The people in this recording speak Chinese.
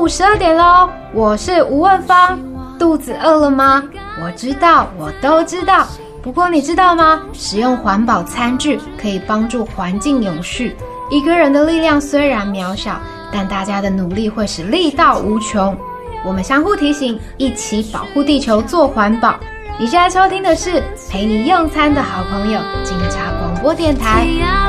12点咯，我是吴问芳。肚子饿了吗？我知道，我都知道。不过你知道吗？使用环保餐具可以帮助环境永续。一个人的力量虽然渺小，但大家的努力会使力道无穷。我们相互提醒，一起保护地球，做环保。你现在收听的是陪你用餐的好朋友——警察广播电台。